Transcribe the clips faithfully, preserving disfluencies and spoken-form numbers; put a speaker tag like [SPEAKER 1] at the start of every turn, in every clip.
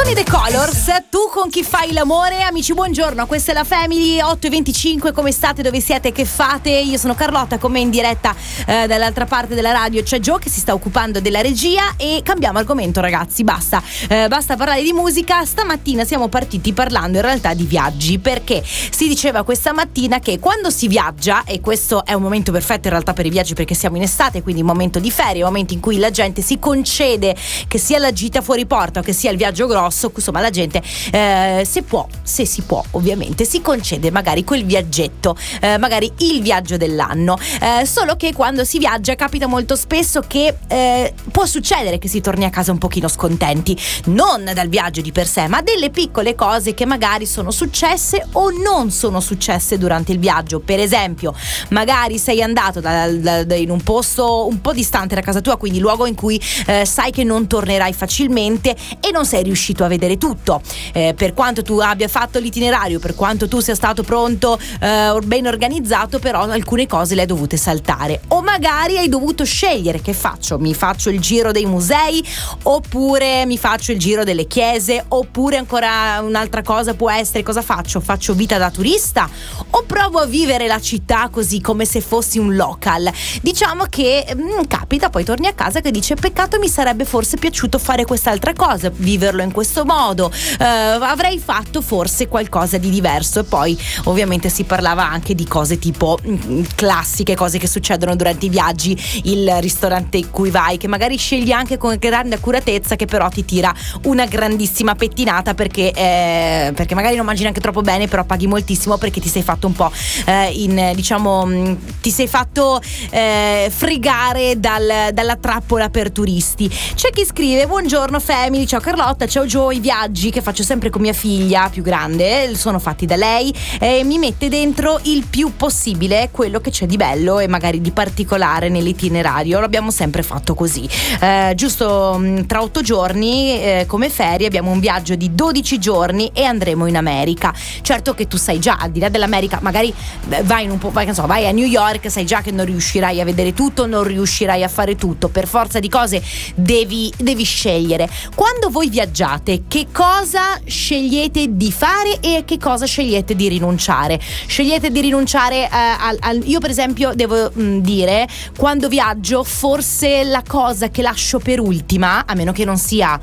[SPEAKER 1] Con i The Colors, tu con chi fai l'amore? Amici, buongiorno, questa è la Family otto e venticinque, come state, dove siete, che fate? Io sono Carlotta, con me in diretta eh, dall'altra parte della radio c'è Gio che si sta occupando della regia e cambiamo argomento, ragazzi, basta eh, basta parlare di musica. Stamattina siamo partiti parlando in realtà di viaggi, perché si diceva questa mattina che quando si viaggia, e questo è un momento perfetto in realtà per i viaggi perché siamo in estate, quindi un momento di ferie, un momento in cui la gente si concede, che sia la gita fuori porta o che sia il viaggio grosso, insomma la gente eh, se può, se si può ovviamente, si concede magari quel viaggetto, eh, magari il viaggio dell'anno, eh, solo che quando si viaggia capita molto spesso che eh, può succedere che si torni a casa un pochino scontenti, non dal viaggio di per sé, ma delle piccole cose che magari sono successe o non sono successe durante il viaggio. Per esempio, magari sei andato da, da, da, in un posto un po' distante da casa tua, quindi luogo in cui eh, sai che non tornerai facilmente e non sei riuscito a vedere tutto, eh, per quanto tu abbia fatto l'itinerario, per quanto tu sia stato pronto, eh, ben organizzato, però alcune cose le hai dovute saltare, o magari hai dovuto scegliere: che faccio? Mi faccio il giro dei musei oppure mi faccio il giro delle chiese, oppure ancora un'altra cosa può essere: cosa faccio? Faccio vita da turista o provo a vivere la città così come se fossi un local? Diciamo che mh, capita, poi torni a casa che dice: peccato, mi sarebbe forse piaciuto fare quest'altra cosa, viverlo in questo modo, eh, avrei fatto forse qualcosa di diverso. E poi ovviamente si parlava anche di cose tipo mh, classiche, cose che succedono durante i viaggi, il ristorante in cui vai, che magari scegli anche con grande accuratezza, che però ti tira una grandissima pettinata perché, eh, perché magari non mangi neanche troppo bene, però paghi moltissimo perché ti sei fatto un po' eh, in diciamo mh, ti sei fatto eh, fregare dal, dalla trappola per turisti. C'è chi scrive: buongiorno Family, ciao Carlotta, ciao Gio, i viaggi che faccio sempre con mia figlia più grande sono fatti da lei e mi mette dentro il più possibile quello che c'è di bello e magari di particolare nell'itinerario. L'abbiamo sempre fatto così, eh, giusto mh, tra otto giorni eh, come ferie abbiamo un viaggio di dodici giorni e andremo in America. Certo che tu sai già, al di là dell'America, magari vai in un po', vai, non so, vai a New York, sai già che non riuscirai a vedere tutto, non riuscirai a fare tutto, per forza di cose devi, devi scegliere. Quando voi viaggiate, che cosa scegliete di fare e che cosa scegliete di rinunciare? Scegliete di rinunciare eh, al, al io per esempio devo mh, dire, quando viaggio forse la cosa che lascio per ultima, a meno che non sia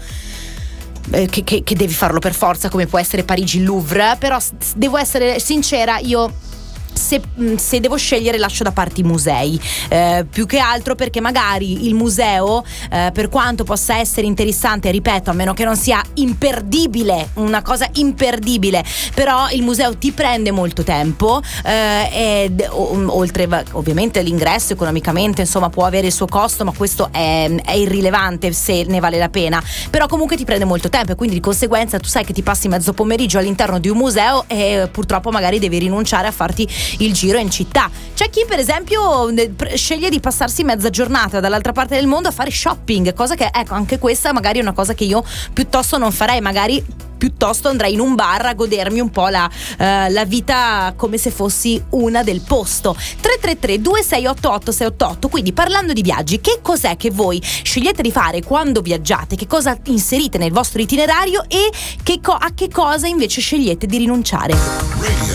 [SPEAKER 1] eh, che, che, che devi farlo per forza, come può essere Parigi il Louvre, però devo essere sincera, io Se, se devo scegliere lascio da parte i musei, eh, più che altro perché magari il museo, eh, per quanto possa essere interessante, ripeto, a meno che non sia imperdibile, una cosa imperdibile, però il museo ti prende molto tempo, eh, ed o, oltre ovviamente l'ingresso economicamente, insomma, può avere il suo costo, ma questo è, è irrilevante se ne vale la pena, però comunque ti prende molto tempo e quindi di conseguenza tu sai che ti passi mezzo pomeriggio all'interno di un museo e purtroppo magari devi rinunciare a farti il giro in città. C'è chi per esempio sceglie di passarsi mezza giornata dall'altra parte del mondo a fare shopping, cosa che, ecco, anche questa magari è una cosa che io piuttosto non farei, magari piuttosto andrei in un bar a godermi un po' la, uh, la vita come se fossi una del posto. Tre tre tre due sei otto otto sei otto otto. Quindi, parlando di viaggi, che cos'è che voi scegliete di fare quando viaggiate? Che cosa inserite nel vostro itinerario e che co- a che cosa invece scegliete di rinunciare?